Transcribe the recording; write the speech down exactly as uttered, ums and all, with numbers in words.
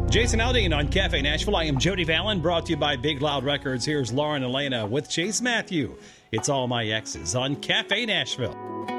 Jason Aldean on Cafe Nashville. I am Jody Fallon, brought to you by Big Loud Records. Here's Lauren Elena with Chase Matthew. It's All My Exes on Cafe Nashville.